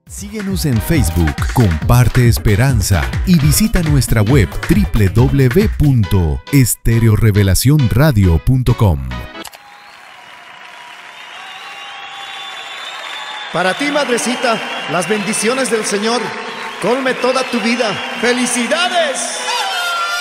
Síguenos en Facebook, comparte esperanza y visita nuestra web www.estereorevelacionradio.com. Para ti, madrecita, las bendiciones del Señor colme toda tu vida. ¡Felicidades!